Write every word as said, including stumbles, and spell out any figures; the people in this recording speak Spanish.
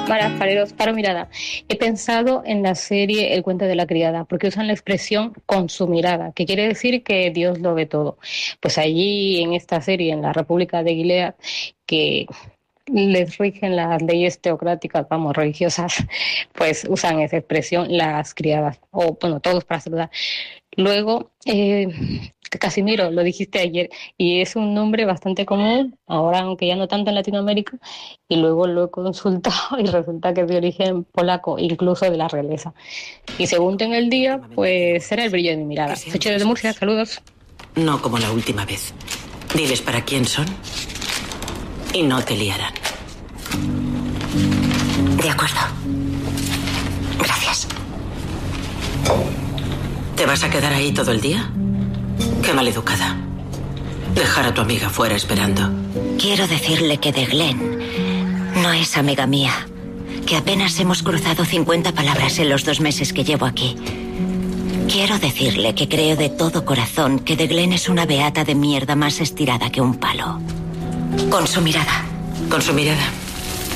Mara Fareros, Paro Mirada. He pensado en la serie El cuento de la criada, porque usan la expresión con su mirada, que quiere decir que Dios lo ve todo. Pues allí en esta serie, en la República de Gilead, que les rigen las leyes teocráticas, vamos, religiosas, pues usan esa expresión las criadas, o bueno, todos para saludar. Luego, eh, Casimiro, lo dijiste ayer, y es un nombre bastante común, ahora aunque ya no tanto en Latinoamérica, y luego lo he consultado y resulta que es de origen polaco, incluso de la realeza. Y según tenga el día, pues será el brillo de mi mirada. Soy de Murcia, saludos. No como la última vez. Diles para quién son y no te liarán. De acuerdo. Gracias. ¿Te vas a quedar ahí todo el día? Qué maleducada. Dejar a tu amiga fuera esperando. Quiero decirle que de Glenn no es amiga mía, que apenas hemos cruzado cincuenta palabras en los dos meses que llevo aquí. Quiero decirle que creo de todo corazón que de Glenn es una beata de mierda más estirada que un palo. Con su mirada. Con su mirada.